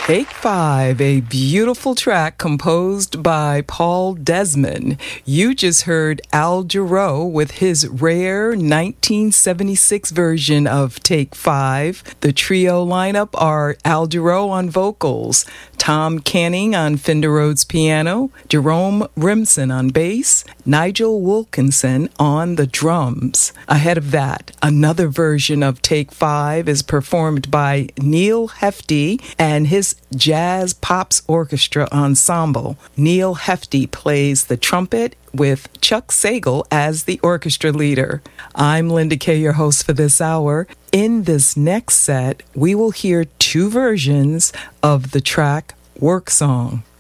Take Five, a beautiful track composed by Paul Desmond. You just heard Al Jarreau with his rare 1976 version of Take Five. The trio lineup are Al Jarreau on vocals, Tom Canning on Fender Rhodes piano, Jerome Remsen on bass, Nigel Wilkinson on the drums. Ahead of that, another version of Take Five is performed by Neil Hefti and his Jazz Pops Orchestra Ensemble. Neil Hefti plays the trumpet with Chuck Sagal as the orchestra leader. I'm Linda Kay, your host for this hour. In this next set, we will hear two versions of the track Work Song.